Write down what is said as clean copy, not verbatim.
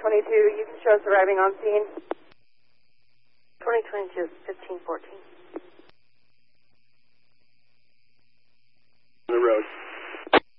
2022, you can show us arriving on scene. 2022, 1514.